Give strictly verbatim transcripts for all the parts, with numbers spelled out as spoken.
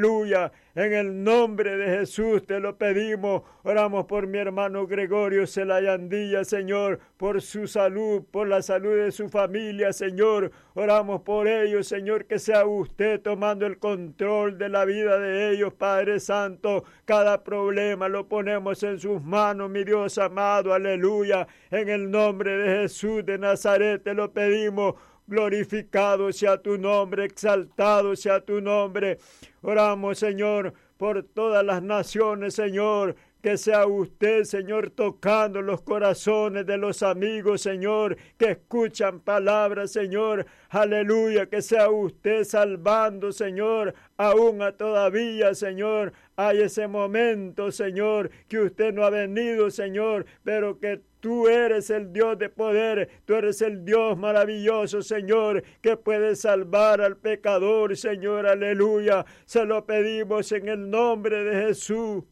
aleluya. En el nombre de Jesús te lo pedimos. Oramos por mi hermano Gregorio Celayandilla, Señor, por su salud, por la salud de su familia, Señor. Oramos por ellos, Señor, que sea usted tomando el control de la vida de ellos, Padre Santo. Cada problema lo ponemos en sus manos, mi Dios amado, aleluya. En el nombre de Jesús de Nazaret te lo pedimos. Glorificado sea tu nombre, exaltado sea tu nombre. Oramos, Señor, por todas las naciones, Señor. Que sea usted, Señor, tocando los corazones de los amigos, Señor, que escuchan palabras, Señor. Aleluya, que sea usted salvando, Señor, aún a todavía, Señor. Hay ese momento, Señor, que usted no ha venido, Señor, pero que tú eres el Dios de poder, tú eres el Dios maravilloso, Señor, que puede salvar al pecador, Señor, aleluya. Se lo pedimos en el nombre de Jesús.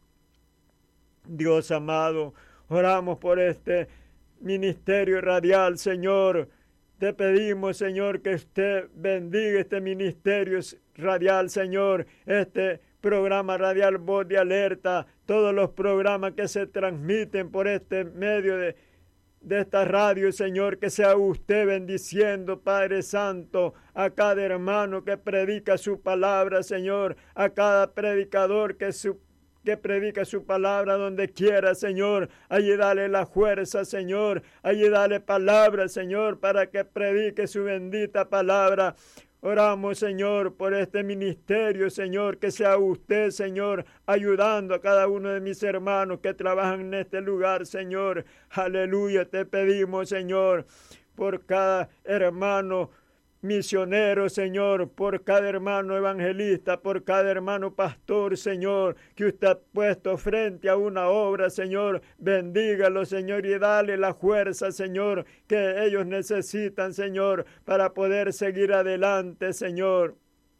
Dios amado, oramos por este ministerio radial, Señor. Te pedimos, Señor, que usted bendiga este ministerio radial, Señor, este programa radial Voz de Alerta, todos los programas que se transmiten por este medio de, de esta radio, Señor, que sea usted bendiciendo, Padre Santo, a cada hermano que predica su palabra, Señor, a cada predicador que su que predica su palabra donde quiera, Señor. Allí dale la fuerza, Señor. Allí dale palabra, Señor, para que predique su bendita palabra. Oramos, Señor, por este ministerio, Señor, que sea usted, Señor, ayudando a cada uno de mis hermanos que trabajan en este lugar, Señor. Aleluya, te pedimos, Señor, por cada hermano misionero, Señor, por cada hermano evangelista, por cada hermano pastor, Señor, que usted ha puesto frente a una obra, Señor. Bendígalo, Señor, y dale la fuerza, Señor, que ellos necesitan, Señor, para poder seguir adelante, Señor.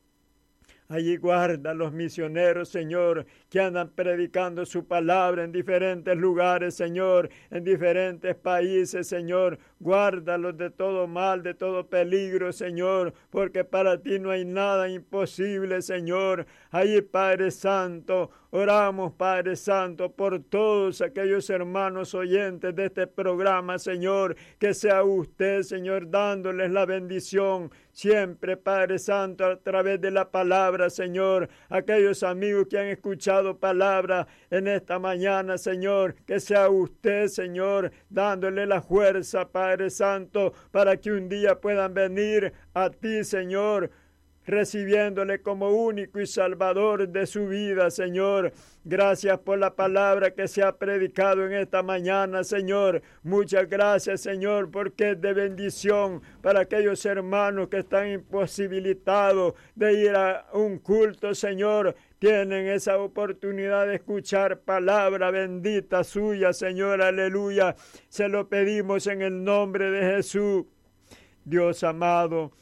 Allí guarda a los misioneros, Señor, que andan predicando su palabra en diferentes lugares, Señor, en diferentes países, Señor. Guárdalos de todo mal, de todo peligro, Señor, porque para ti no hay nada imposible, Señor. Allí, Padre Santo, oramos, Padre Santo, por todos aquellos hermanos oyentes de este programa, Señor, que sea usted, Señor, dándoles la bendición siempre, Padre Santo, a través de la palabra, Señor. Aquellos amigos que han escuchado palabra en esta mañana, Señor, que sea usted, Señor, dándole la fuerza, Padre Santo, para que un día puedan venir a ti, Señor, recibiéndole como único y salvador de su vida, Señor. Gracias por la palabra que se ha predicado en esta mañana, Señor. Muchas gracias, Señor, porque es de bendición para aquellos hermanos que están imposibilitados de ir a un culto, Señor. Tienen esa oportunidad de escuchar palabra bendita suya, Señor, aleluya. Se lo pedimos en el nombre de Jesús. Dios amado,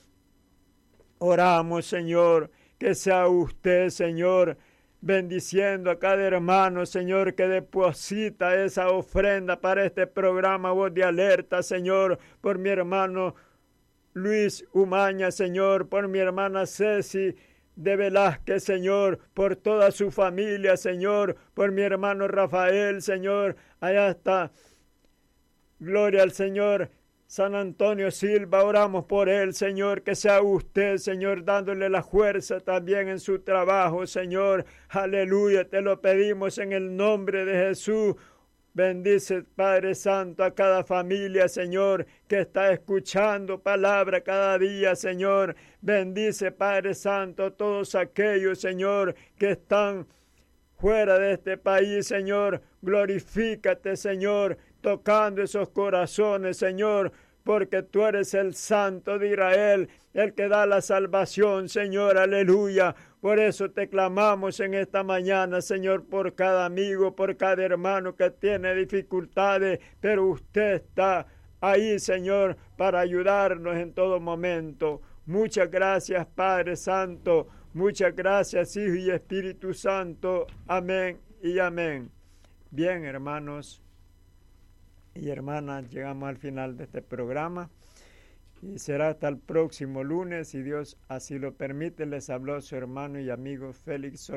oramos, Señor, que sea usted, Señor, bendiciendo a cada hermano, Señor, que deposita esa ofrenda para este programa Voz de Alerta, Señor, por mi hermano Luis Umaña, Señor, por mi hermana Ceci de Velázquez, Señor, por toda su familia, Señor, por mi hermano Rafael, Señor, allá está, gloria al Señor, San Antonio Silva, oramos por él, Señor, que sea usted, Señor, dándole la fuerza también en su trabajo, Señor, aleluya, te lo pedimos en el nombre de Jesús. Bendice, Padre Santo, a cada familia, Señor, que está escuchando palabra cada día, Señor. Bendice, Padre Santo, a todos aquellos, Señor, que están fuera de este país, Señor. Glorifícate, Señor, tocando esos corazones, Señor, porque tú eres el Santo de Israel, el que da la salvación, Señor, aleluya. Por eso te clamamos en esta mañana, Señor, por cada amigo, por cada hermano que tiene dificultades, pero usted está ahí, Señor, para ayudarnos en todo momento. Muchas gracias, Padre Santo, muchas gracias, Hijo y Espíritu Santo. Amén y amén. Bien, hermanos y hermanas, llegamos al final de este programa y será hasta el próximo lunes, si Dios así lo permite. Les habló su hermano y amigo Félix Sordo.